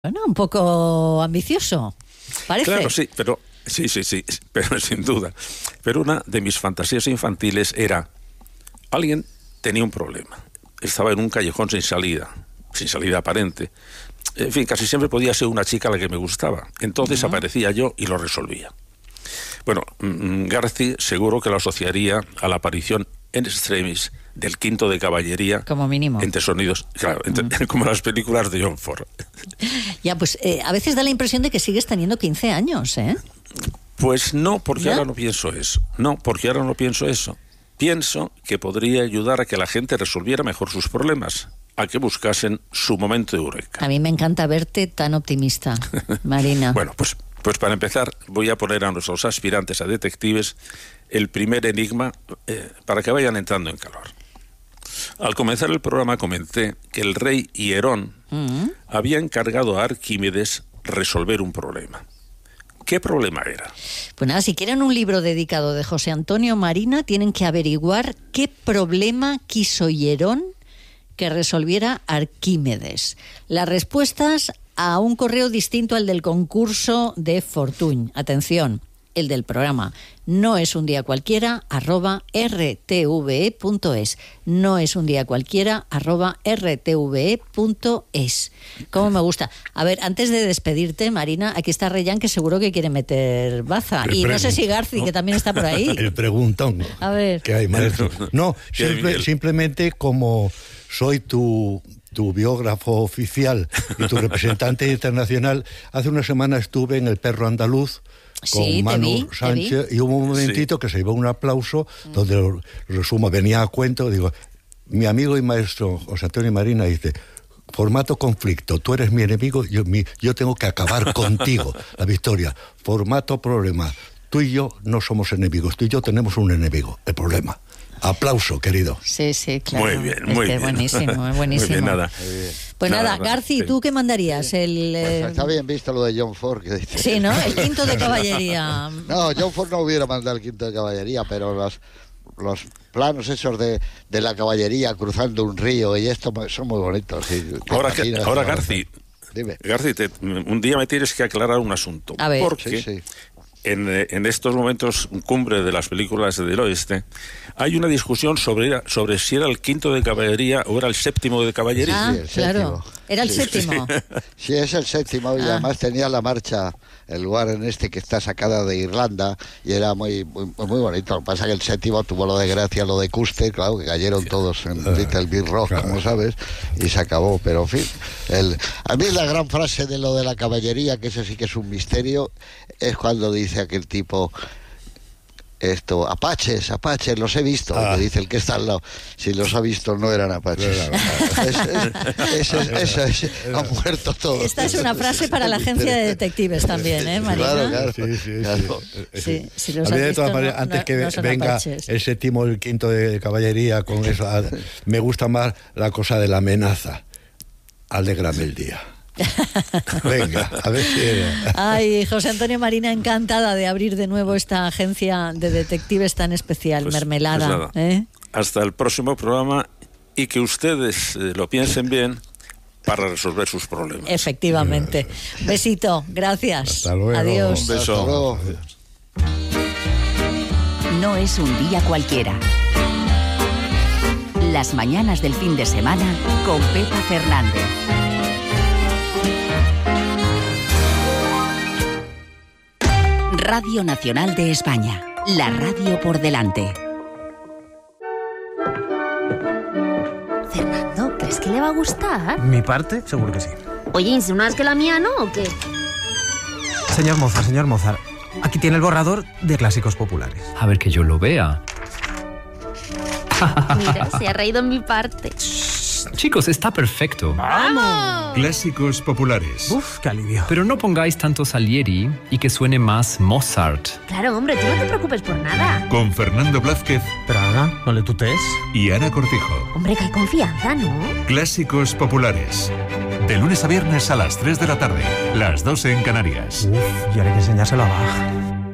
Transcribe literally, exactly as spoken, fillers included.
Bueno, un poco ambicioso, parece. Claro, sí, pero sí, sí, sí, pero sin duda. Pero una de mis fantasías infantiles era, alguien tenía un problema, estaba en un callejón sin salida, sin salida aparente. En fin, casi siempre podía ser una chica a la que me gustaba. Entonces uh-huh. aparecía yo y lo resolvía. Bueno, Garci seguro que lo asociaría a la aparición en extremis del quinto de caballería, como mínimo, entre sonidos, claro, entre, uh-huh. como las películas de John Ford. Ya, pues eh, a veces da la impresión de que sigues teniendo quince años, ¿eh? Pues no, porque ¿Ya? ahora no pienso eso. No, porque ahora no pienso eso. Pienso que podría ayudar a que la gente resolviera mejor sus problemas, a que buscasen su momento de eureka. A mí me encanta verte tan optimista, Marina. Bueno, pues, pues para empezar voy a poner a nuestros aspirantes a detectives el primer enigma eh, para que vayan entrando en calor. Al comenzar el programa comenté que el rey Hierón uh-huh. había encargado a Arquímedes resolver un problema. ¿Qué problema era? Pues nada, si quieren un libro dedicado de José Antonio Marina, tienen que averiguar qué problema quiso Hierón que resolviera Arquímedes. Las respuestas a un correo distinto al del concurso de Fortuny. Atención, el del programa. No es un día cualquiera, arroba rtve punto es. No es un día cualquiera, arroba rtve punto es. ¿Cómo me gusta? A ver, antes de despedirte, Marina, aquí está Reyán, que seguro que quiere meter baza. El y no sé si Garci, ¿no? Que también está por ahí. El preguntón. A ver. ¿Qué hay, maestro? No, simple, simplemente como soy tu... tu biógrafo oficial y tu representante internacional, hace una semana estuve en El Perro Andaluz con sí, Manu vi, Sánchez y hubo un momentito sí. que se llevó un aplauso mm. donde lo resumo, venía a cuento, digo, mi amigo y maestro José Antonio Marina dice, formato conflicto, tú eres mi enemigo, yo, mi, yo tengo que acabar contigo, la victoria. Formato problema, tú y yo no somos enemigos, tú y yo tenemos un enemigo, el problema. Aplauso, querido. Sí, sí, claro. Muy bien, muy es que bien. Buenísimo, es buenísimo. Muy bien, nada. Pues nada, nada Garci, sí. ¿tú qué mandarías? Sí. El, eh... pues está bien visto lo de John Ford. Que dice. Sí, ¿no? El quinto de caballería. No, John Ford no hubiera mandado el quinto de caballería, pero los, los planos esos de, de la caballería cruzando un río y esto son muy bonitos. Sí. Ahora, que, ahora Garci, dime. Garci te, un día me tienes que aclarar un asunto. A ver. Porque... Sí, sí. En, en estos momentos cumbre de las películas del oeste, hay una discusión sobre, sobre si era el quinto de caballería o era el séptimo de caballería. Ah, sí, el claro. Séptimo. Era el sí, séptimo. Sí, sí, es el séptimo y ah. además tenía la marcha, el lugar en este que está sacada de Irlanda y era muy muy, muy bonito. Lo que pasa es que el séptimo tuvo lo de Gracia, lo de Custer, claro, que cayeron todos en uh, Little Big Rock, claro. como sabes, y se acabó. Pero en fin, el, a mí la gran frase de lo de la caballería, que eso sí que es un misterio, es cuando dice aquel tipo... Esto, apaches, apaches, los he visto, ah. dice el que está al lado. Si los ha visto, no eran apaches. Han muerto todos. Esta es una frase para la agencia de detectives también, ¿eh, Marina? Claro, claro. Sí, sí, claro. sí. sí si los a mí, has de todas visto, maneras, no, antes no, que no venga apaches. El séptimo, el quinto de caballería, con eso, me gusta más la cosa de la amenaza. Alégrame el día. Venga, a ver si era. Ay, José Antonio Marina, encantada de abrir de nuevo esta agencia de detectives tan especial, pues, Mermelada. Pues ¿eh? Hasta el próximo programa y que ustedes eh, lo piensen bien para resolver sus problemas. Efectivamente. Besito, gracias. Hasta luego. Adiós. Un beso. Hasta luego. No es un día cualquiera. Las mañanas del fin de semana con Pepa Fernández. Radio Nacional de España, la radio por delante. Fernando, ¿crees que le va a gustar? Mi parte, seguro que sí. Oye, ¿insinúas que la mía no o qué? Señor Mozart, señor Mozart, aquí tiene el borrador de clásicos populares. A ver que yo lo vea. Mira, se ha reído en mi parte. Chicos, está perfecto. ¡Vamos! Clásicos populares. Uf, qué alivio. Pero no pongáis tanto Salieri y que suene más Mozart. Claro, hombre, tú no te preocupes por nada. Con Fernando Blázquez. Pero Ana, no le tutees. Y Ana Cortijo. Hombre, que hay confianza, ¿no? Clásicos populares. De lunes a viernes a las tres de la tarde. Las dos en Canarias. Uf, y ahora hay que enseñárselo a Bach.